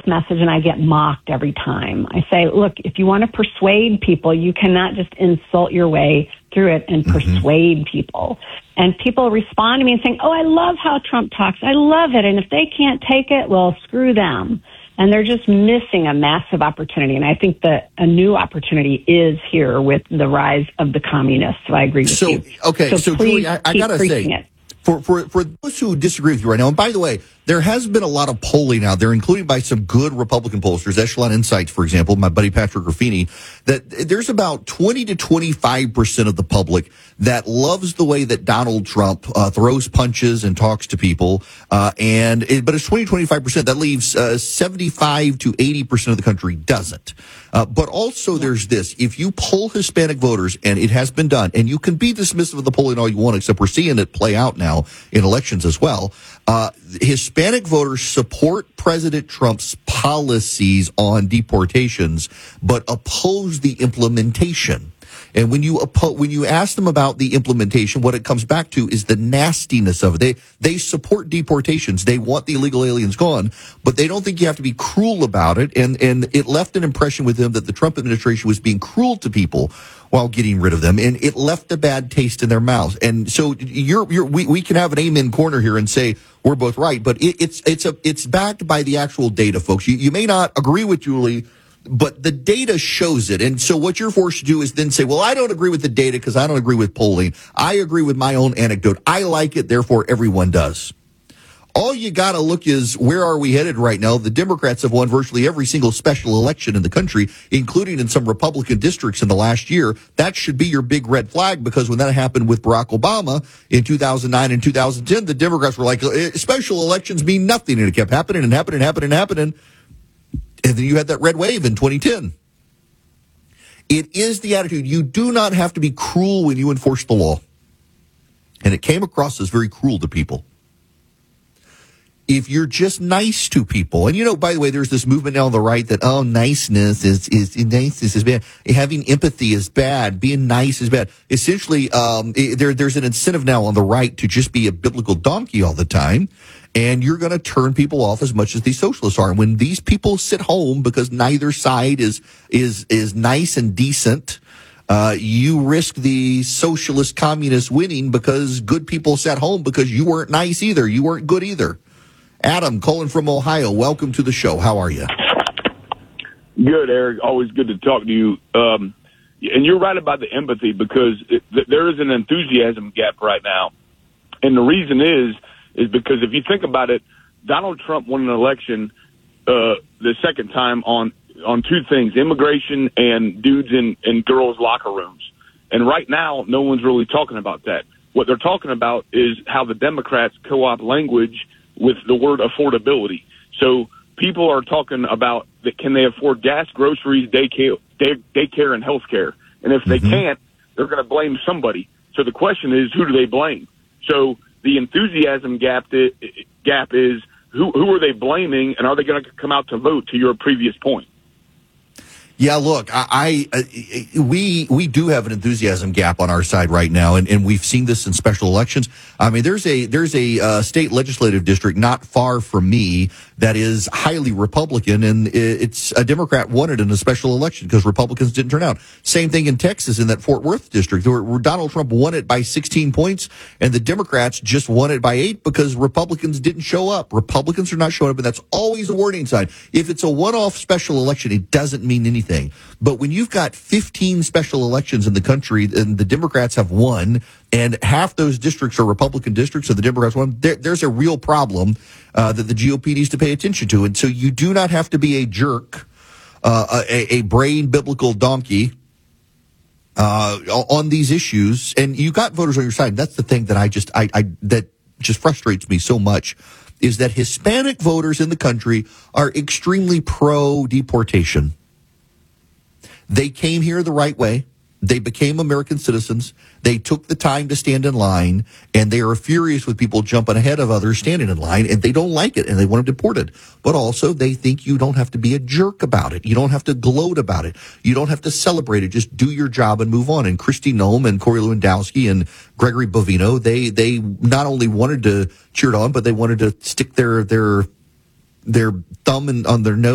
message and I get mocked every time. I say, look, if you want to persuade people, you cannot just insult your way through it and persuade people. And people respond to me and saying, oh, I love how Trump talks. I love it. And if they can't take it, well, screw them. And they're just missing a massive opportunity. And I think that a new opportunity is here with the rise of the communists. So I agree with you. Okay, so Julie, I got to say, for those who disagree with you right now, and by the way, there has been a lot of polling out there, including by some good Republican pollsters, Echelon Insights, for example, my buddy Patrick Ruffini, that there's about 20 to 25% of the public that loves the way that Donald Trump throws punches and talks to people. But it's 20 to 25%. That leaves 75 to 80% of the country doesn't. But also there's this. If you poll Hispanic voters, and it has been done, and you can be dismissive of the polling all you want, except we're seeing it play out now in elections as well, Hispanic voters support President Trump's policies on deportations, but oppose the implementation. And when you ask them about the implementation, what it comes back to is the nastiness of it. They support deportations. They want the illegal aliens gone, but they don't think you have to be cruel about it. And it left an impression with them that the Trump administration was being cruel to people while getting rid of them, and it left a bad taste in their mouths. And so we can have an amen corner here and say we're both right, but it's backed by the actual data, folks. You may not agree with Julie, but the data shows it. And so what you're forced to do is then say, well, I don't agree with the data because I don't agree with polling. I agree with my own anecdote. I like it, therefore everyone does. All you got to look is, where are we headed right now? The Democrats have won virtually every single special election in the country, including in some Republican districts in the last year. That should be your big red flag, because when that happened with Barack Obama in 2009 and 2010, the Democrats were like, special elections mean nothing. And it kept happening and happening and happening and happening. And then you had that red wave in 2010. It is the attitude. You do not have to be cruel when you enforce the law. And it came across as very cruel to people. If you're just nice to people, and by the way, there's this movement now on the right that, niceness is bad. Having empathy is bad. Being nice is bad. Essentially, there's an incentive now on the right to just be a biblical donkey all the time. And you're going to turn people off as much as these socialists are. And when these people sit home because neither side is nice and decent, you risk the socialist communists winning because good people sat home because you weren't nice either. You weren't good either. Adam, calling from Ohio, welcome to the show. How are you? Good, Eric. Always good to talk to you. And you're right about the empathy, because there is an enthusiasm gap right now. And the reason is because if you think about it, Donald Trump won an election the second time on two things: immigration and dudes in girls' locker rooms. And right now, no one's really talking about that. What they're talking about is how the Democrats co-opt language with the word affordability. So people are talking about that, can they afford gas, groceries, daycare, and health care? And if they can't, they're going to blame somebody. So the question is, who do they blame? So the enthusiasm gap is, who are they blaming, and are they going to come out to vote, to your previous point? Yeah, look, we do have an enthusiasm gap on our side right now, and we've seen this in special elections. I mean, there's a state legislative district not far from me that is highly Republican, and it's a Democrat won it in a special election because Republicans didn't turn out. Same thing in Texas in that Fort Worth district, where Donald Trump won it by 16 points, and the Democrats just won it by 8 because Republicans didn't show up. Republicans are not showing up, and that's always a warning sign. If it's a one-off special election, it doesn't mean anything. But when you've got 15 special elections in the country and the Democrats have won, and half those districts are Republican districts, so the Democrats won, there's a real problem that the GOP needs to pay attention to. And so you do not have to be a jerk, a brain biblical donkey on these issues. And you got voters on your side. That's the thing that that just frustrates me so much, is that Hispanic voters in the country are extremely pro-deportation. They came here the right way. They became American citizens. They took the time to stand in line, and they are furious with people jumping ahead of others standing in line, and they don't like it, and they want them deported. But also, they think you don't have to be a jerk about it. You don't have to gloat about it. You don't have to celebrate it. Just do your job and move on. And Kristi Noem and Corey Lewandowski and Gregory Bovino, they not only wanted to cheer it on, but they wanted to stick their thumb on their nose